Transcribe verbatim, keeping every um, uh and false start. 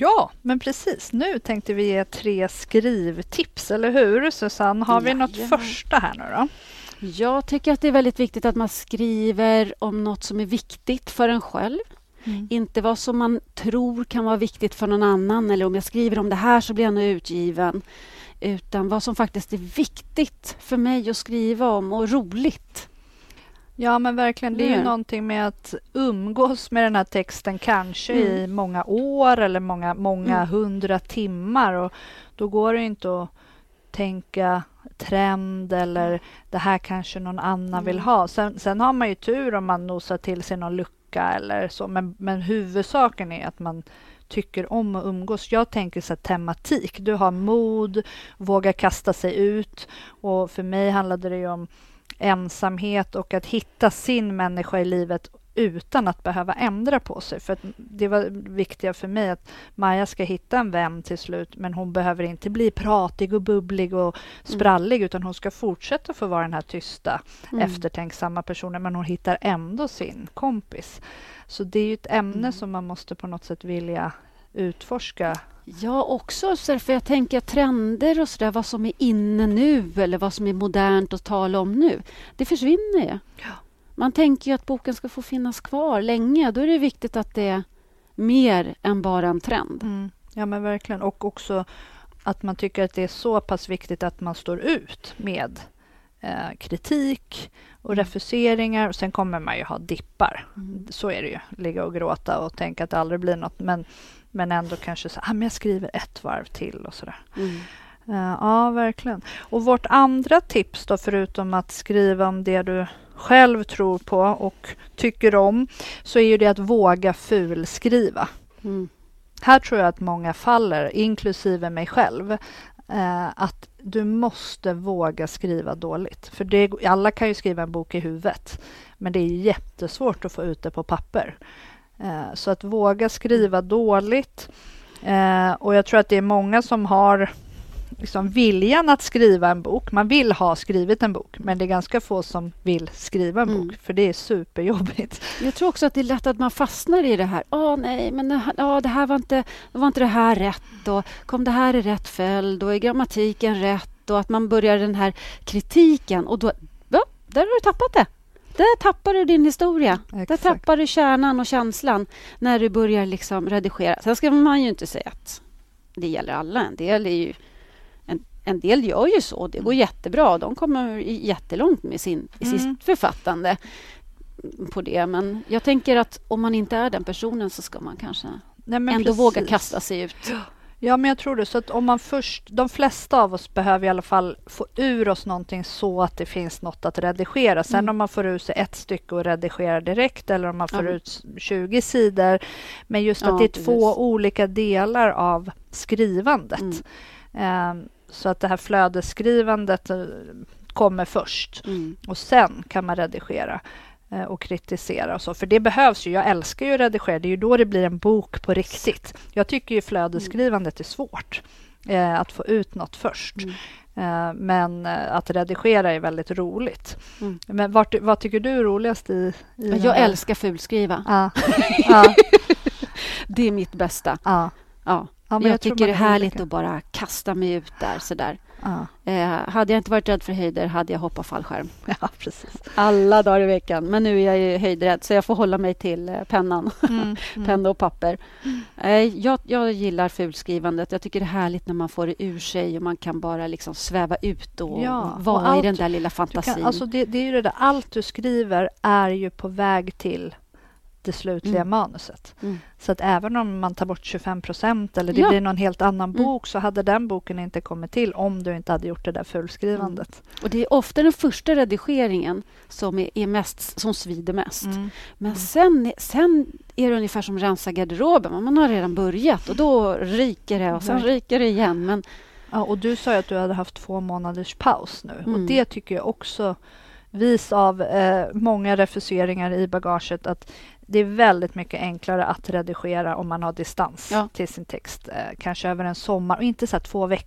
Ja, men precis. Nu tänkte vi ge tre skrivtips, eller hur Susanne? Har vi ja, något ja. första här nu då? Jag tycker att det är väldigt viktigt att man skriver om något som är viktigt för en själv. Mm. Inte vad som man tror kan vara viktigt för någon annan, eller om jag skriver om det här så blir jag nog utgiven. Utan vad som faktiskt är viktigt för mig att skriva om och roligt. Ja, men verkligen. Det är ju mm. någonting med att umgås med den här texten kanske mm. i många år eller många, många mm. hundra timmar. Och då går det inte att tänka trend eller det här kanske någon annan mm. vill ha. Sen, sen har man ju tur om man nosar till sig någon lucka eller så. Men, men huvudsaken är att man tycker om att umgås. Jag tänker så här, tematik. Du har mod, våga kasta sig ut. Och för mig handlade det ju om ensamhet och att hitta sin människa i livet utan att behöva ändra på sig. För att det var viktigt för mig att Maja ska hitta en vän till slut, men hon behöver inte bli pratig och bubblig och sprallig mm. utan hon ska fortsätta få vara den här tysta, mm. eftertänksamma personen, men hon hittar ändå sin kompis. Så det är ju ett ämne mm. som man måste på något sätt vilja utforska. Ja, också för jag tänker att trender och sådär, vad som är inne nu eller vad som är modernt att tala om nu, det försvinner ju. Ja. Man tänker ju att boken ska få finnas kvar länge. Då är det viktigt att det är mer än bara en trend. Mm. Ja, men verkligen. Och också att man tycker att det är så pass viktigt att man står ut med eh, kritik och refuseringar. Och sen kommer man ju ha dippar. Mm. Så är det ju. Ligga och gråta och tänka att det aldrig blir något. Men, men ändå kanske så ah, men jag skriver ett varv till och sådär. Mm. Uh, ja, verkligen. Och vårt andra tips då, förutom att skriva om det du själv tror på och tycker om, så är ju det att våga fulskriva. Mm. Här tror jag att många faller, inklusive mig själv, uh, att du måste våga skriva dåligt. För det, alla kan ju skriva en bok i huvudet, men det är jättesvårt att få ut det på papper. Uh, så att våga skriva dåligt. Uh, och jag tror att det är många som har liksom viljan att skriva en bok. Man vill ha skrivit en bok, men det är ganska få som vill skriva en mm. bok, för det är superjobbigt. Jag tror också att det är lätt att man fastnar i det här. Åh nej, men det här, åh, det här var inte, var inte det här rätt, och kom det här i rätt följd, och är grammatiken rätt, och att man börjar den här kritiken, och då, ja, där har du tappat det. Där tappar du din historia. Exakt. Där tappar du kärnan och känslan när du börjar liksom redigera. Sen ska man ju inte säga att det gäller alla. En del är ju En del gör ju så. Det går jättebra. De kommer jättelångt med sin, mm. sitt författande på det. Men jag tänker att om man inte är den personen så ska man kanske Nej, ändå precis. våga kasta sig ut. Ja, men jag tror det. Så att om man först, de flesta av oss behöver i alla fall få ur oss någonting så att det finns något att redigera. Sen mm. om man får ut sig ett stycke och redigerar direkt, eller om man får mm. ut tjugo sidor. Men just att ja, det är precis. två olika delar av skrivandet. Mm. Um, Så att det här flödesskrivandet kommer först. Mm. Och sen kan man redigera eh, och kritisera. Och så. För det behövs ju. Jag älskar ju att redigera. Det är ju då det blir en bok på riktigt. Jag tycker ju flödesskrivandet är svårt. Eh, att få ut något först. Mm. Eh, men eh, att redigera är väldigt roligt. Mm. Men vart, vad tycker du är roligast i? i jag älskar fulskriva. Ah. ah. Det är mitt bästa. Ah. Ja. Ja, jag, jag tycker det är härligt att bara kasta mig ut där sådär. Ja. Eh, hade jag inte varit rädd för höjder hade jag hoppat fallskärm. Ja, precis. Alla dagar i veckan. Men nu är jag ju höjdrädd så jag får hålla mig till eh, pennan. Mm, mm. Penna och papper. Eh, jag, jag gillar fulskrivandet. Jag tycker det är härligt när man får det ur sig och man kan bara liksom sväva ut och ja, vara och allt, i den där lilla fantasin. Kan, alltså det, det är ju det där. Allt du skriver är ju på väg till det slutliga mm. manuset. Mm. Så att även om man tar bort tjugofem procent eller det ja. blir någon helt annan mm. bok, så hade den boken inte kommit till om du inte hade gjort det där fullskrivandet. Mm. Och det är ofta den första redigeringen som är, är mest, som svider mest. Mm. Men mm. Sen, sen är det ungefär som rensa garderoben. Man har redan börjat och då ryker det och sen mm. ryker det igen. Men ja, och du sa ju att du hade haft två månaders paus nu. Mm. Och det tycker jag också vis av eh, många refuseringar i bagaget att det är väldigt mycket enklare att redigera om man har distans ja. till sin text. Eh, kanske över en sommar och inte så här två veckor